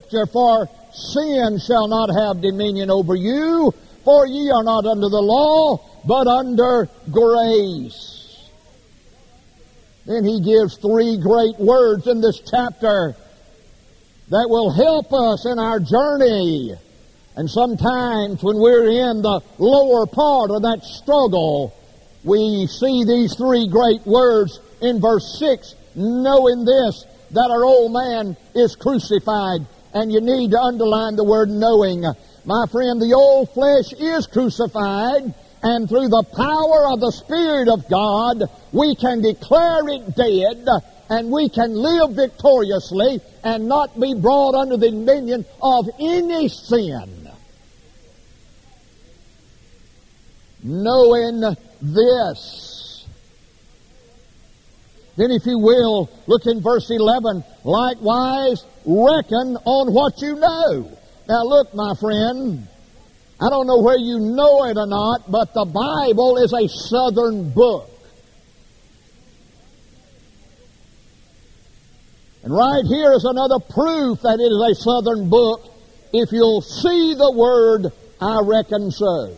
Scripture, for sin shall not have dominion over you, for ye are not under the law, but under grace. Then he gives three great words in this chapter that will help us in our journey. And sometimes when we're in the lower part of that struggle, we see these three great words in verse 6, knowing this, that our old man is crucified. And you need to underline the word knowing. My friend, the old flesh is crucified, and through the power of the Spirit of God, we can declare it dead, and we can live victoriously and not be brought under the dominion of any sin. Knowing this. Then if you will, look in verse 11. Likewise, reckon on what you know. Now look, my friend, I don't know where you know it or not, but the Bible is a southern book. And right here is another proof that it is a southern book. If you'll see the word, I reckon so.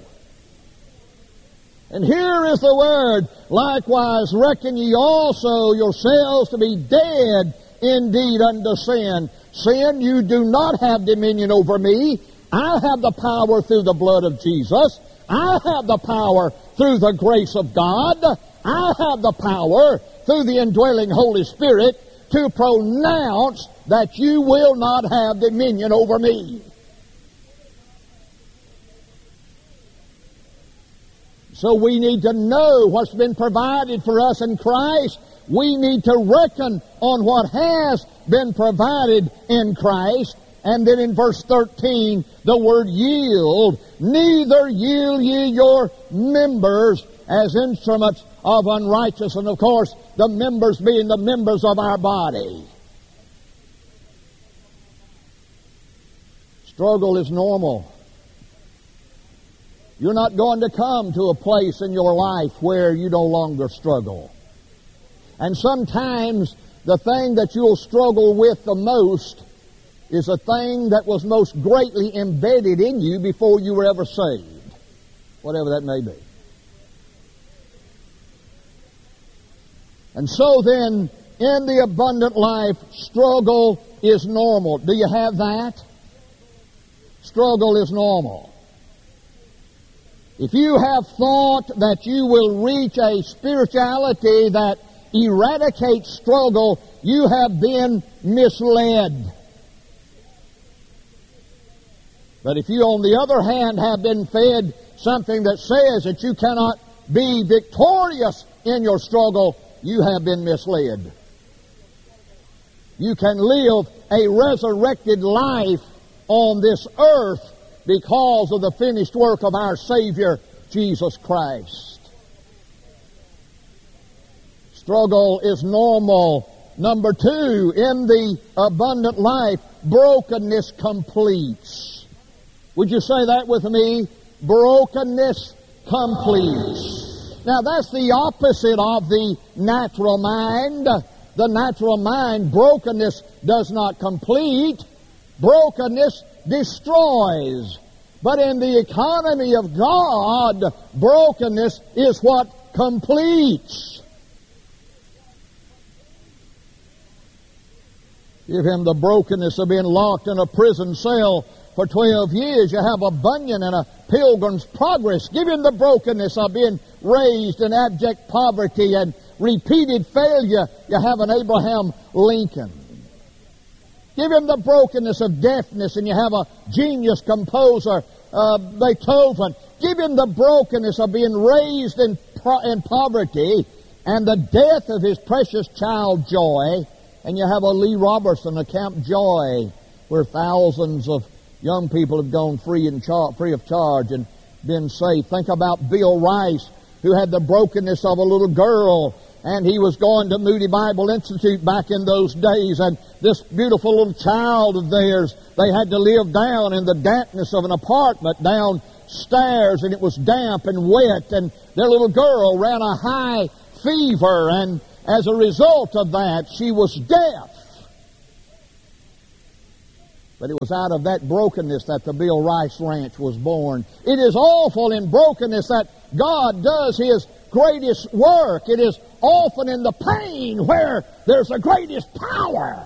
And here is the word, likewise reckon ye also yourselves to be dead indeed unto sin. Sin, you do not have dominion over me. I have the power through the blood of Jesus. I have the power through the grace of God. I have the power through the indwelling Holy Spirit to pronounce that you will not have dominion over me. So we need to know what's been provided for us in Christ. We need to reckon on what has been provided in Christ. And then in verse 13, the word yield. Neither yield ye your members as instruments of unrighteousness. And of course, the members being the members of our body. Struggle is normal. You're not going to come to a place in your life where you no longer struggle. And sometimes the thing that you'll struggle with the most is a thing that was most greatly embedded in you before you were ever saved, whatever that may be. And so then, in the abundant life, struggle is normal. Do you have that? Struggle is normal. If you have thought that you will reach a spirituality that eradicates struggle, you have been misled. But if you, on the other hand, have been fed something that says that you cannot be victorious in your struggle, you have been misled. You can live a resurrected life on this earth because of the finished work of our Savior, Jesus Christ. Struggle is normal. Number two, in the abundant life, brokenness completes. Would you say that with me? Brokenness completes. Now that's the opposite of the natural mind. The natural mind, brokenness does not complete. Brokenness destroys. But in the economy of God, brokenness is what completes. Give him the brokenness of being locked in a prison cell for 12 years. You have a Bunyan and a Pilgrim's Progress. Give him the brokenness of being raised in abject poverty and repeated failure. You have an Abraham Lincoln. Give him the brokenness of deafness, and you have a genius composer, Beethoven. Give him the brokenness of being raised in poverty and the death of his precious child, Joy. And you have a Lee Robertson, a Camp Joy, where thousands of young people have gone free of charge and been saved. Think about Bill Rice, who had the brokenness of a little girl, and he was going to Moody Bible Institute back in those days, and this beautiful little child of theirs, they had to live down in the dampness of an apartment downstairs, and it was damp and wet, and their little girl ran a high fever, and as a result of that, she was deaf. But it was out of that brokenness that the Bill Rice Ranch was born. It is awful in brokenness that God does His greatest work. It is often in the pain where there's the greatest power.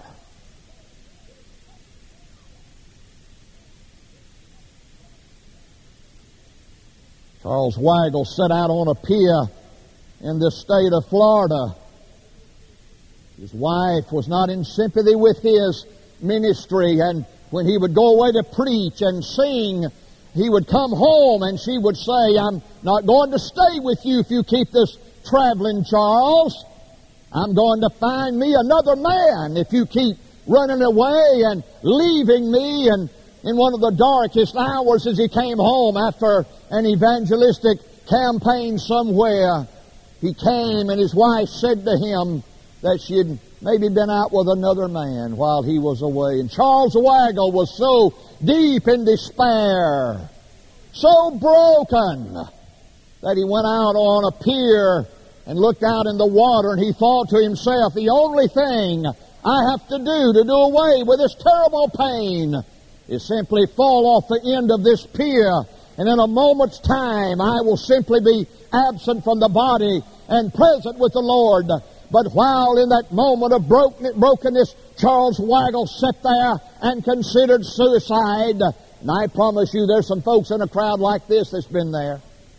Charles Weigle set out on a pier in the state of Florida. His wife was not in sympathy with his ministry, and when he would go away to preach and sing, he would come home and she would say, "I'm not going to stay with you if you keep this traveling, Charles. I'm going to find me another man if you keep running away and leaving me." And in one of the darkest hours as he came home after an evangelistic campaign somewhere, he came and his wife said to him that she had maybe been out with another man while he was away. And Charles Weigle was so deep in despair, so broken, that he went out on a pier and looked out in the water, and he thought to himself, the only thing I have to do away with this terrible pain is simply fall off the end of this pier, and in a moment's time I will simply be absent from the body and present with the Lord. But while in that moment of brokenness, Charles Weigle sat there and considered suicide. And I promise you there's some folks in a crowd like this that's been there.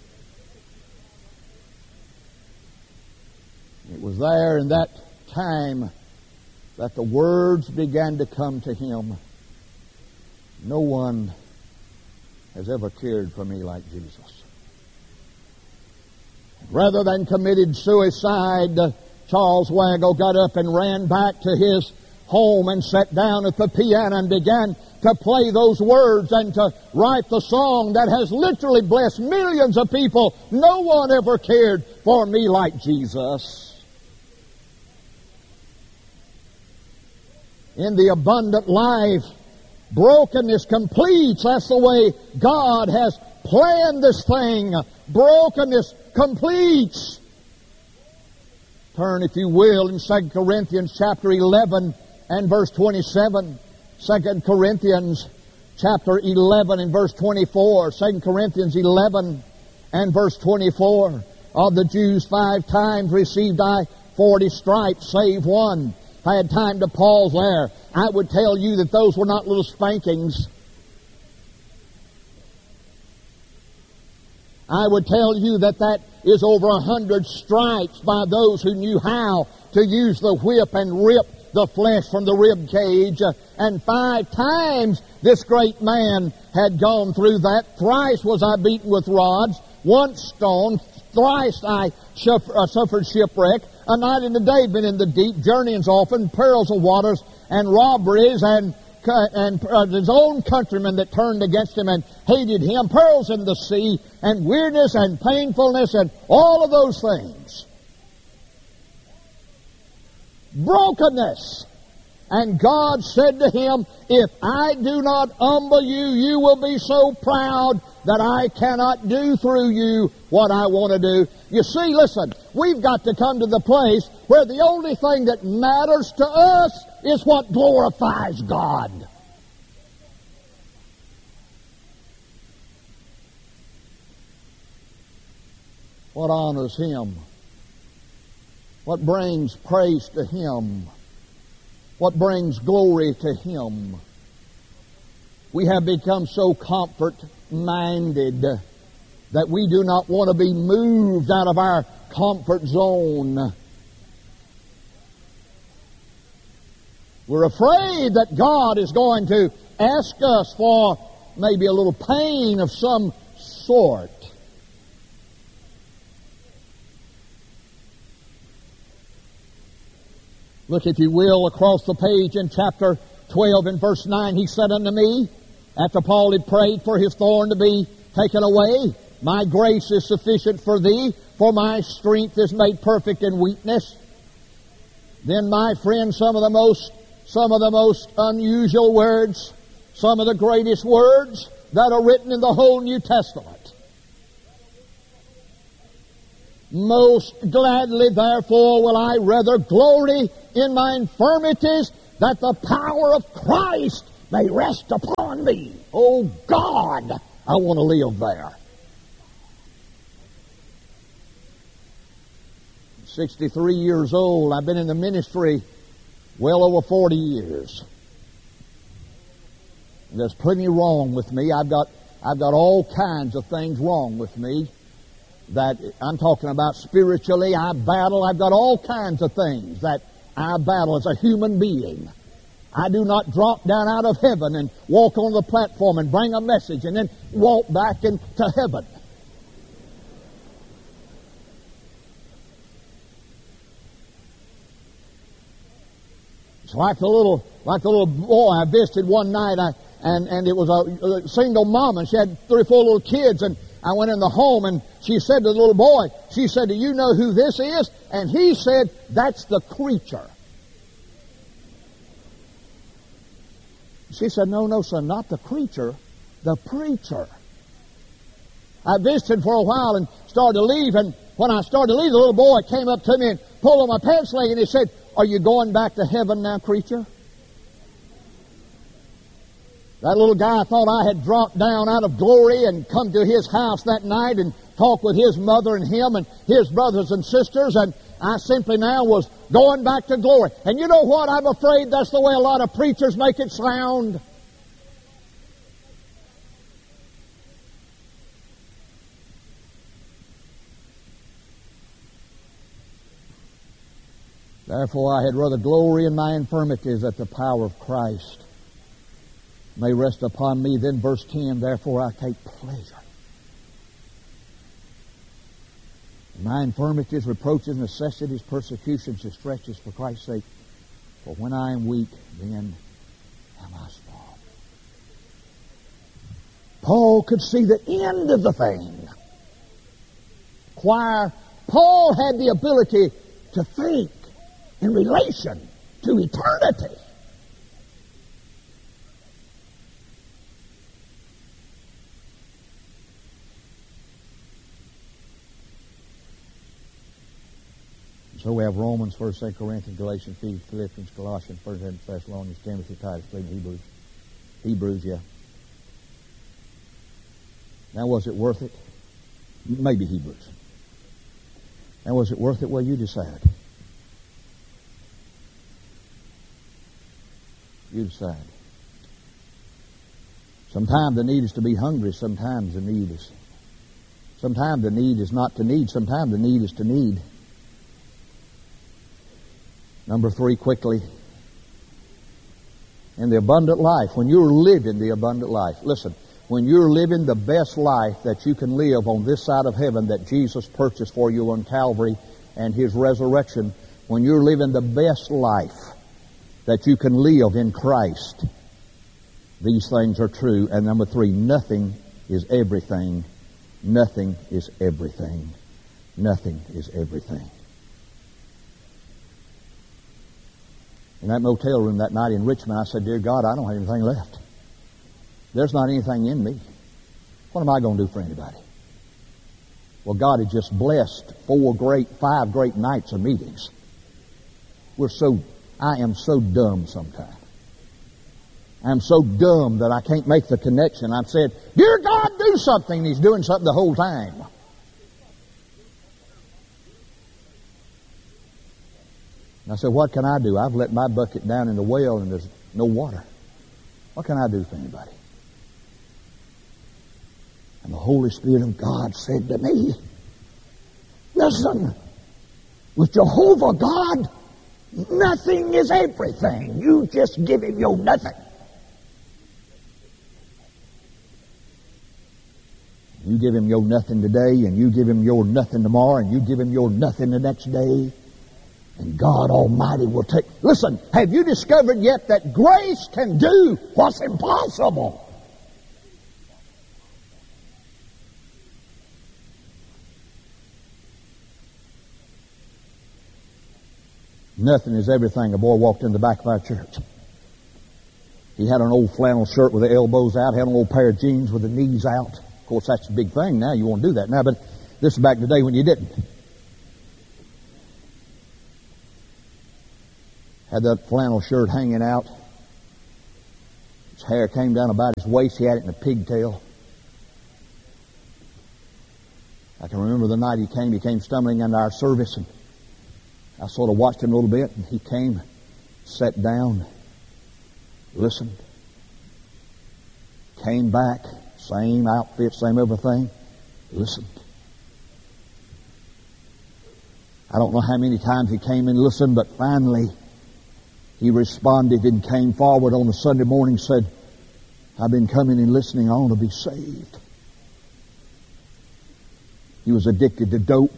It was there in that time that the words began to come to him. No one has ever cared for me like Jesus. Rather than committed suicide, Charles Weigle got up and ran back to his home and sat down at the piano and began to play those words and to write the song that has literally blessed millions of people. No one ever cared for me like Jesus. In the abundant life, brokenness completes. That's the way God has planned this thing. Brokenness completes. Turn, if you will, in 2 Corinthians chapter 11 and verse 27. 2 Corinthians chapter 11 and verse 24. 2 Corinthians 11 and verse 24. Of the Jews 5 times received I 40 stripes, save one. If I had time to pause there, I would tell you that those were not little spankings. I would tell you that that is over 100 stripes by those who knew how to use the whip and rip the flesh from the rib cage. And 5 times this great man had gone through that. Thrice was I beaten with rods, once stoned, thrice I suffered shipwreck. A night and a day been in the deep, journeyings often, perils of waters, and robberies, and his own countrymen that turned against him and hated him, perils in the sea, and weirdness and painfulness, and all of those things. Brokenness. And God said to him, if I do not humble you, you will be so proud that I cannot do through you what I want to do. You see, listen, we've got to come to the place where the only thing that matters to us is what glorifies God. What honors Him? What brings praise to Him? What brings glory to Him? We have become so comfort-minded that we do not want to be moved out of our comfort zone. We're afraid that God is going to ask us for maybe a little pain of some sort. Look, if you will, across the page in chapter 12 and verse 9, He said unto me, after Paul had prayed for his thorn to be taken away, my grace is sufficient for thee, for my strength is made perfect in weakness. Then, my friend, some of the most unusual words, some of the greatest words that are written in the whole New Testament. Most gladly, therefore, will I rather glory in my infirmities, that the power of Christ may rest upon me. Oh God, I want to live there. 63 years old. I've been in the ministry well over 40 years. There's plenty wrong with me. I've got all kinds of things wrong with me. That I'm talking about spiritually. I battle. I've got all kinds of things that I battle as a human being. I do not drop down out of heaven and walk on the platform and bring a message and then walk back into heaven. It's like the little boy I visited one night, and it was a single mom, and she had 3 or 4 little kids, and I went in the home, and she said to the little boy, she said, "Do you know who this is?" And he said, "That's the creature." She said, "No, son, not the creature, the preacher." I visited for a while and started to leave, and when I started to leave, the little boy came up to me and pulled on my pants leg, and he said, "Are you going back to heaven now, creature?" That little guy thought I had dropped down out of glory and come to his house that night and talked with his mother and him and his brothers and sisters, and I simply now was going back to glory. And you know what? I'm afraid that's the way a lot of preachers make it sound. Therefore, I had rather glory in my infirmities that the power of Christ may rest upon me. Then verse 10, therefore I take pleasure in my infirmities, reproaches, necessities, persecutions, distresses for Christ's sake. For when I am weak, then am I strong. Paul could see the end of the thing. Choir, Paul had the ability to think in relation to eternity. So we have Romans, 1st, 2nd Corinthians, Galatians, Philippians, Colossians, 1st, Thessalonians, Timothy, Titus, Hebrews. Hebrews, yeah. Now, was it worth it? Maybe Hebrews. Now, was it worth it? Well, you decide. You decide. Sometimes the need is to be hungry. Sometimes the need is not to need. Sometimes the need is to need. Number 3, quickly. In the abundant life, when you're living the abundant life, listen, when you're living the best life that you can live on this side of heaven that Jesus purchased for you on Calvary and His resurrection, when you're living the best life that you can live in Christ, these things are true. And number 3, nothing is everything. Nothing is everything. Nothing is everything. In that motel room that night in Richmond, I said, "Dear God, I don't have anything left. There's not anything in me. What am I going to do for anybody?" Well, God had just blessed 5 great nights of meetings. I am so dumb sometimes. I'm so dumb that I can't make the connection. I've said, "Dear God, do something." He's doing something the whole time. And I said, "What can I do? I've let my bucket down in the well and there's no water. What can I do for anybody?" And the Holy Spirit of God said to me, "Listen, with Jehovah God, nothing is everything. You just give Him your nothing. You give Him your nothing today, and you give Him your nothing tomorrow, and you give Him your nothing the next day. And God Almighty will take..." Listen, have you discovered yet that grace can do what's impossible? Nothing is everything. A boy walked in the back of our church. He had an old flannel shirt with the elbows out, had an old pair of jeans with the knees out. Of course, that's a big thing now. You won't do that now, but this is back in the day when you didn't. Had that flannel shirt hanging out. His hair came down about his waist. He had it in a pigtail. I can remember the night he came stumbling into our service, and I sort of watched him a little bit, and he came, sat down, listened, came back, same outfit, same everything, listened. I don't know how many times he came and listened, but finally he responded and came forward on a Sunday morning and said, I've been coming and listening, I want to be saved. He was addicted to dope.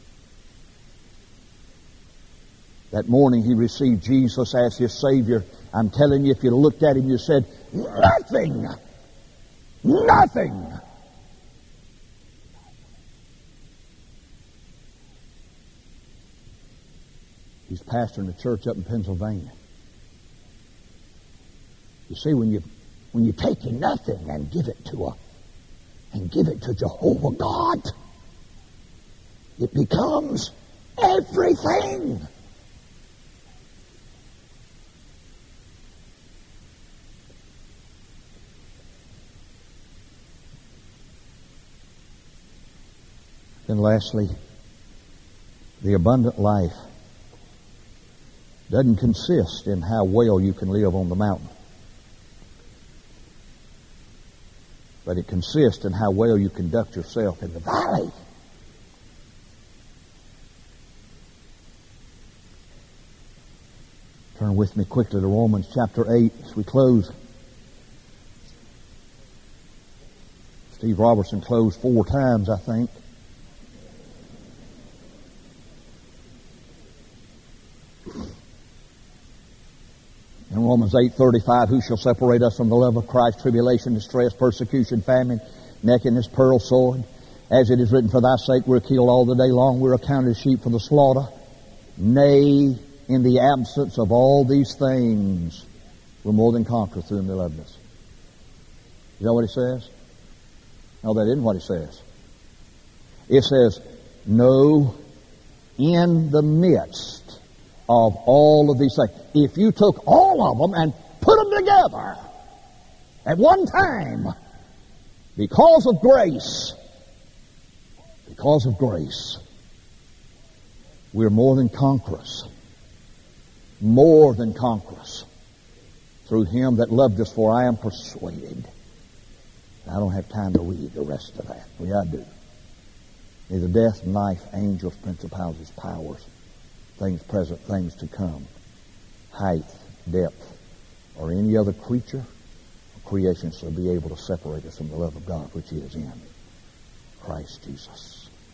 That morning he received Jesus as his Savior. I'm telling you, if you looked at him, you said, nothing! Nothing! He's pastoring a church up in Pennsylvania. You see, when you take your nothing and give it to Jehovah God, it becomes everything. Then lastly, the abundant life doesn't consist in how well you can live on the mountain, but it consists in how well you conduct yourself in the valley. Turn with me quickly to Romans chapter 8 as we close. Steve Robertson closed 4 times, I think. In Romans 8:35, who shall separate us from the love of Christ? Tribulation, distress, persecution, famine, nakedness, peril, sword. As it is written, for thy sake we're killed all the day long. We're accounted as sheep for the slaughter. Nay, in the absence of all these things, we're more than conquerors through him that loved us. Is that what it says? No, that isn't what it says. It says, no, in the midst of all of these things. If you took all of them and put them together at one time, because of grace, we're more than conquerors. More than conquerors through him that loved us, for I am persuaded. I don't have time to read the rest of that. Well, I do. Neither death, life, angels, principalities, powers, things present, things to come, height, depth, or any other creature or creation shall be able to separate us from the love of God which is in Christ Jesus.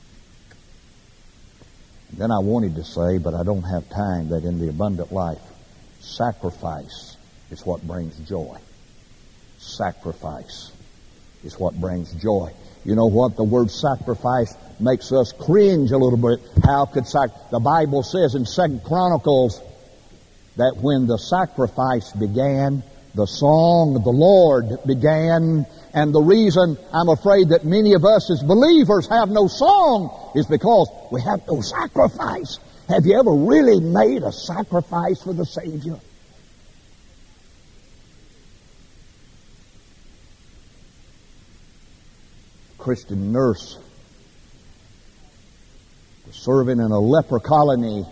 And then I wanted to say, but I don't have time, that in the abundant life, sacrifice is what brings joy. Sacrifice is what brings joy. You know what? The word sacrifice makes us cringe a little bit. How could the Bible says in 2 Chronicles that when the sacrifice began, the song of the Lord began. And the reason I'm afraid that many of us as believers have no song is because we have no sacrifice. Have you ever really made a sacrifice for the Savior? A Christian nurse was serving in a leper colony,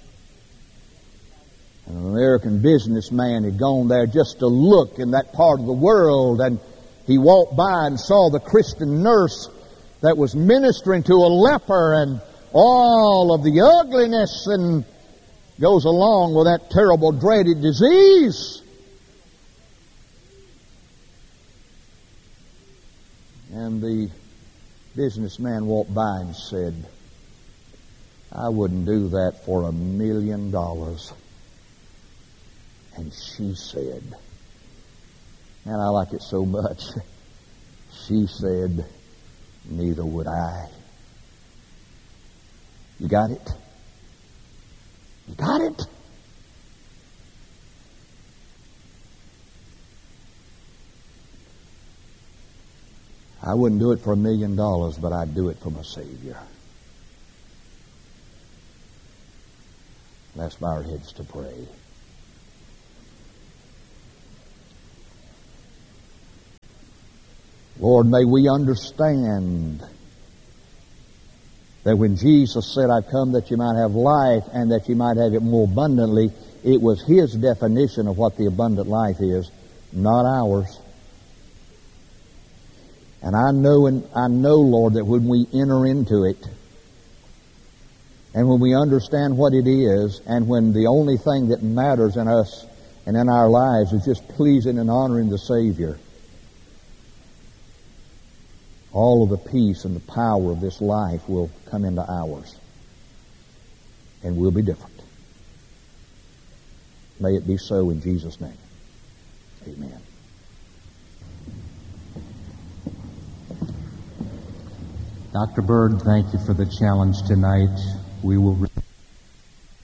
and an American businessman had gone there just to look in that part of the world, and he walked by and saw the Christian nurse that was ministering to a leper, and all of the ugliness and goes along with that terrible dreaded disease. And the businessman walked by and said, I wouldn't do that for $1 million. And she said, and I like it so much, she said, neither would I. You got it? You got it? I wouldn't do it for $1 million, but I'd do it for my Savior. Let's bow our heads to pray. Lord, may we understand that when Jesus said, I've come that you might have life and that you might have it more abundantly, it was His definition of what the abundant life is, not ours. And I know, Lord, that when we enter into it, and when we understand what it is, and when the only thing that matters in us and in our lives is just pleasing and honoring the Savior, all of the peace and the power of this life will come into ours. And we'll be different. May it be so in Jesus' name. Amen. Dr. Bird, thank you for the challenge tonight. We will